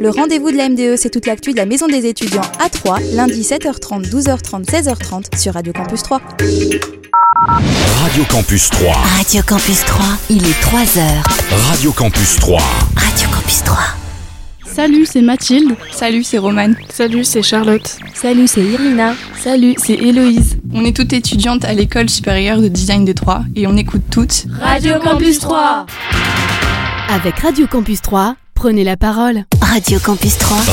Le rendez-vous de la MDE, c'est toute l'actu de la Maison des étudiants à 3, lundi 7h30, 12h30, 16h30 sur Radio Campus 3. Radio Campus 3. Radio Campus 3, il est 3h. Radio Campus 3. Radio Campus 3. Salut, c'est Mathilde. Salut, c'est Romane. Salut, c'est Charlotte. Salut, c'est Irina. Salut, c'est Héloïse. On est toutes étudiantes à l'école supérieure de design de Troyes et on écoute toutes Radio Campus 3. Avec Radio Campus 3, prenez la parole. Radio Campus 3.